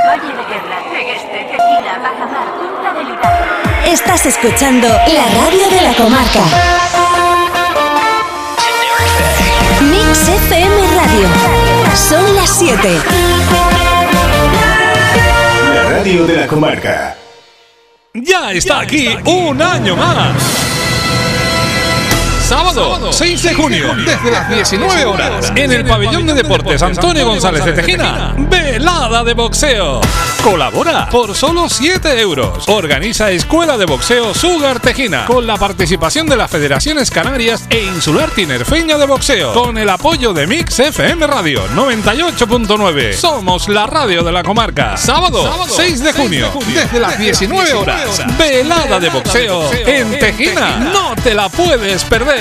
Valle de Guerra, Tegueste, Tequila, Bajamar, Punta del Hidalgo. Estás escuchando la radio de la comarca. Mix FM Radio. Son las 7. La radio de la comarca. Ya está aquí un año más. Sábado 6 de junio, desde las 19 horas, en el Pabellón de Deportes Antonio González de Tejina, velada de boxeo. Colabora por solo 7 euros. Organiza Escuela de Boxeo Sugar Tejina, con la participación de las Federaciones Canarias e Insular Tinerfeña de Boxeo, con el apoyo de Mix FM Radio 98.9. Somos la radio de la comarca. Sábado 6 de junio, desde las 19 horas, velada de boxeo en Tejina. No te la puedes perder.